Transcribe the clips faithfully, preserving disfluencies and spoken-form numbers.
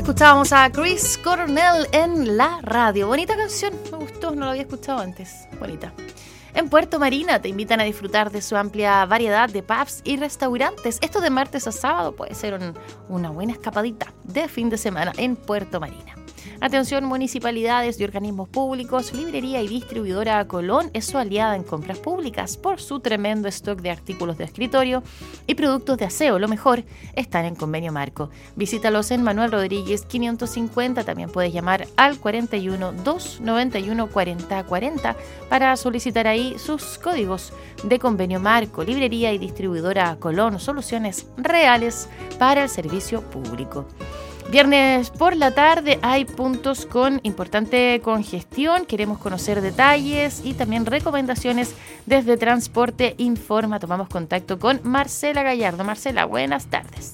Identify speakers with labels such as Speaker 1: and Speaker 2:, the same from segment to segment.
Speaker 1: Escuchábamos a Chris Cornell en la radio. Bonita canción, me gustó, no la había escuchado antes. Bonita. En Puerto Marina te invitan a disfrutar de su amplia variedad de pubs y restaurantes. Esto de martes a sábado puede ser un, una buena escapadita de fin de semana en Puerto Marina. Atención, municipalidades y organismos públicos, librería y distribuidora Colón es su aliada en compras públicas por su tremendo stock de artículos de escritorio y productos de aseo. Lo mejor están en convenio marco. Visítalos en Manuel Rodríguez quinientos cincuenta. También puedes llamar al cuarenta y uno, doscientos noventa y uno, cuarenta cuarenta para solicitar ahí sus códigos de convenio marco. Librería y distribuidora Colón, soluciones reales para el servicio público. Viernes por la tarde hay puntos con importante congestión. Queremos conocer detalles y también recomendaciones desde Transporte Informa. Tomamos contacto con Marcela Gallardo. Marcela, buenas tardes.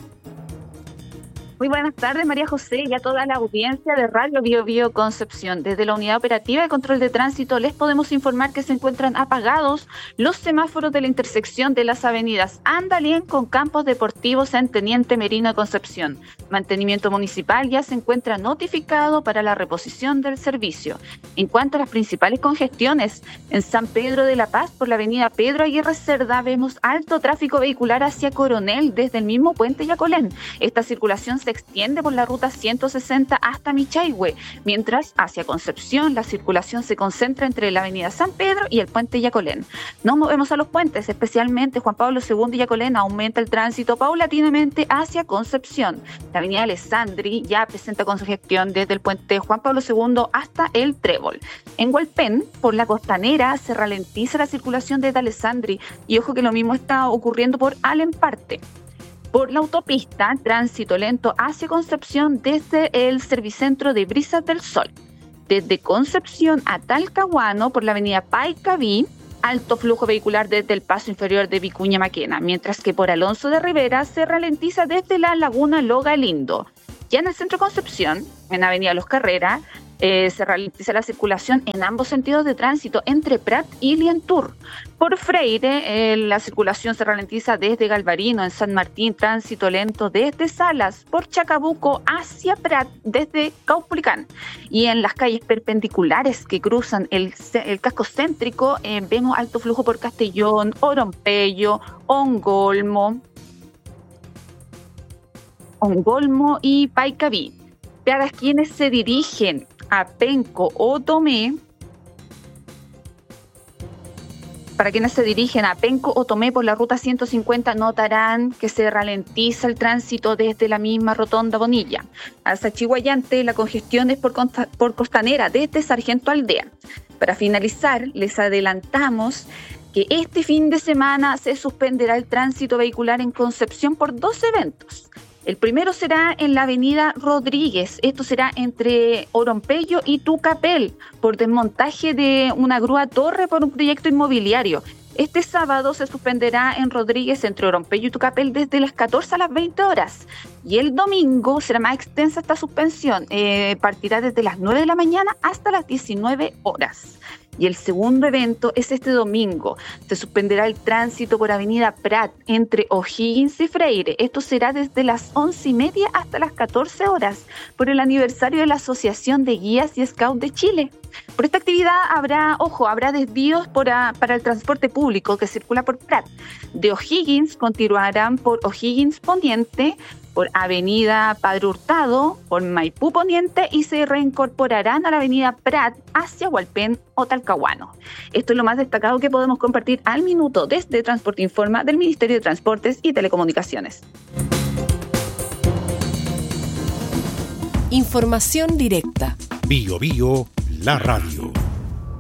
Speaker 2: Muy buenas tardes, María José, y a toda la audiencia de Radio Bio Bio Concepción. Desde la Unidad Operativa de Control de Tránsito les podemos informar que se encuentran apagados los semáforos de la intersección de las avenidas Andalien con Campos Deportivos en Teniente Merino de Concepción. Mantenimiento Municipal ya se encuentra notificado para la reposición del servicio. En cuanto a las principales congestiones, en San Pedro de la Paz, por la avenida Pedro Aguirre Cerda, vemos alto tráfico vehicular hacia Coronel desde el mismo puente Yacolén. Esta circulación se extiende por la ruta ciento sesenta hasta Michaihue, mientras hacia Concepción la circulación se concentra entre la avenida San Pedro y el puente Yacolén. Nos movemos a los puentes, especialmente Juan Pablo segundo y Yacolén, aumenta el tránsito paulatinamente hacia Concepción. La avenida Alessandri ya presenta congestión desde el puente Juan Pablo segundo hasta el Trébol. En Hualpén, por la Costanera, se ralentiza la circulación desde Alessandri y ojo que lo mismo está ocurriendo por Alemparte. Por la autopista, tránsito lento hacia Concepción desde el Servicentro de Brisas del Sol. Desde Concepción a Talcahuano, por la avenida Paicaví, alto flujo vehicular desde el paso inferior de Vicuña Maquena, mientras que por Alonso de Rivera se ralentiza desde la Laguna Loga Lindo. Ya en el centro de Concepción, en avenida Los Carreras, Eh, se ralentiza la circulación en ambos sentidos de tránsito entre Prat y Lientur. Por Freire, eh, la circulación se ralentiza desde Galvarino, en San Martín, tránsito lento desde Salas, por Chacabuco hacia Prat, desde Caupolicán. Y en las calles perpendiculares que cruzan el, el casco céntrico, eh, vemos alto flujo por Castellón, Orompeyo, Ongolmo, Ongolmo y Paicaví. Para quienes se dirigen a Penco o Tomé, para quienes se dirigen a Penco o Tomé por la ruta ciento cincuenta, notarán que se ralentiza el tránsito desde la misma rotonda Bonilla. A Sachihuayante la congestión es por, Consta- por Costanera desde Sargento Aldea. Para finalizar, les adelantamos que este fin de semana se suspenderá el tránsito vehicular en Concepción por dos eventos. El primero será en la avenida Rodríguez, esto será entre Orompeyo y Tucapel, por desmontaje de una grúa torre por un proyecto inmobiliario. Este sábado se suspenderá en Rodríguez entre Orompeyo y Tucapel desde las catorce a las veinte horas. Y el domingo será más extensa esta suspensión, eh, partirá desde las nueve de la mañana hasta las diecinueve horas. Y el segundo evento es este domingo. Se suspenderá el tránsito por avenida Prat entre O'Higgins y Freire. Esto será desde las once y media hasta las catorce horas por el aniversario de la Asociación de Guías y Scouts de Chile. Por esta actividad habrá, ojo, habrá desvíos por a, para el transporte público que circula por Prat. De O'Higgins continuarán por O'Higgins Poniente, por avenida Padre Hurtado, por Maipú Poniente y se reincorporarán a la avenida Prat hacia Hualpén o Talcahuano. Esto es lo más destacado que podemos compartir al minuto desde Transporte Informa del Ministerio de Transportes y Telecomunicaciones.
Speaker 3: Información directa.
Speaker 4: Bio Bio, la radio.